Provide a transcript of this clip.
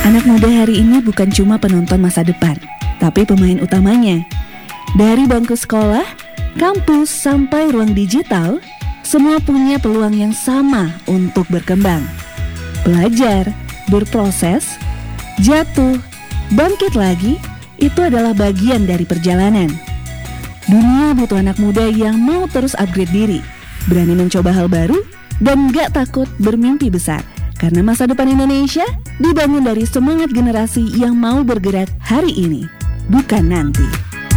Anak muda hari ini bukan cuma penonton masa depan, tapi pemain utamanya. Dari bangku sekolah, kampus, sampai ruang digital, semua punya peluang yang sama untuk berkembang. Belajar, berproses, jatuh, bangkit lagi, itu adalah bagian dari perjalanan. Dunia butuh anak muda yang mau terus upgrade diri, berani mencoba hal baru, dan gak takut bermimpi besar. Karena masa depan Indonesia dibangun dari semangat generasi yang mau bergerak hari ini, bukan nanti.